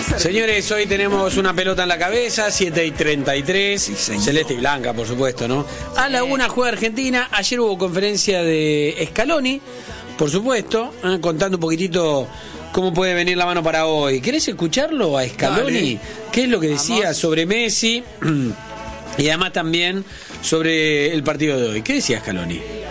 Señores, hoy tenemos una pelota en la cabeza, 7:33, sí, celeste y blanca, por supuesto, ¿no? A la 1 juega Argentina. Ayer hubo conferencia de Scaloni, por supuesto, contando un poquitito cómo puede venir la mano para hoy. ¿Querés escucharlo a Scaloni? Dale. ¿Qué es lo que decía sobre Messi? Y además también sobre el partido de hoy. ¿Qué decía Scaloni?